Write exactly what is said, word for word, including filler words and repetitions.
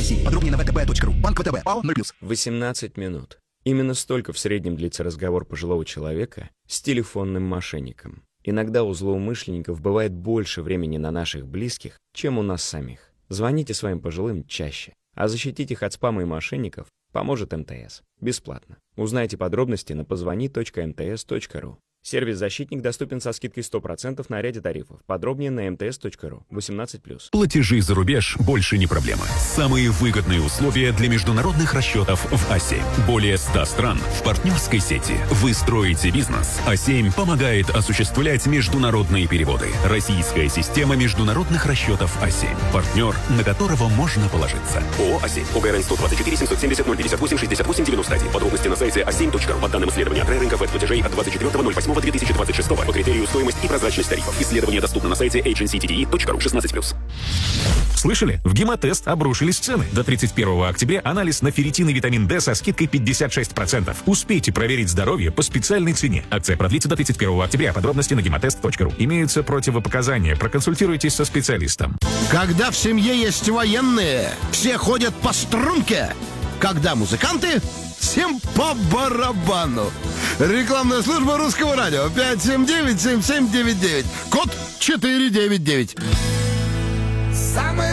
России. Подробнее на вэ тэ бэ точка ру. Банк вэ тэ бэ. ОАО ноль плюс. восемнадцать минут. Именно столько в среднем длится разговор пожилого человека с телефонным мошенником. Иногда у злоумышленников бывает больше времени на наших близких, чем у нас самих. Звоните своим пожилым чаще, а защитить их от спама и мошенников поможет эм тэ эс. Бесплатно. Узнайте подробности на позвони точка эм тэ эс точка ру. Сервис «Защитник» доступен со скидкой сто процентов на ряде тарифов. Подробнее на эм тэ эс точка ру. восемнадцать плюс. Платежи за рубеж больше не проблема. Самые выгодные условия для международных расчетов в а семь. Более ста стран в партнерской сети. Вы строите бизнес. а семь помогает осуществлять международные переводы. Российская система международных расчетов а семь. Партнер, на которого можно положиться. ООО «А семь». ОГРН сто двадцать четыре семьсот семьдесят ноль пятьдесят восемь шестьдесят восемь девяносто один. Подробности на сайте а семь точка ру. По данным исследования от рынка веб-платежей от двадцать четвёртого ноль восьмого две тысячи двадцать шестого по критерию стоимость и прозрачность тарифов. Исследование доступно на сайте эйч эн си ти ди и точка ру. шестнадцать плюс. Слышали? В Гемотест обрушились цены. До тридцать первого октября анализ на ферритин и витамин D со скидкой пятьдесят шесть процентов. Успейте проверить здоровье по специальной цене. Акция продлится до тридцать первого октября. Подробности на гемотест точка ру. Имеются противопоказания. Проконсультируйтесь со специалистом. Когда в семье есть военные, все ходят по струнке. Когда музыканты, всем по барабану. Рекламная служба Русского радио. пять семь девять семь семь девять девять. Код четыре девять девять. Самый